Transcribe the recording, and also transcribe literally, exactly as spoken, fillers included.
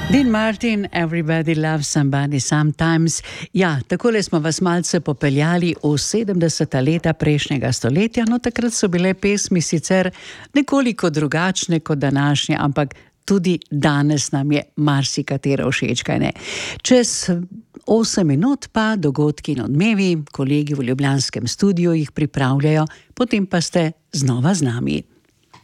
Dean Martin, Everybody Loves Somebody Sometimes. Ja, takole smo vas malce popeljali v sedemdeseta leta prejšnjega stoletja, no takrat so bile pesmi sicer nekoliko drugačne kot današnje, ampak tudi danes nam je marsikatera všeč, kaj ne. Čez osem minut pa dogodki in odmevi, kolegi v ljubljanskem studiu jih pripravljajo, potem pa ste znova z nami.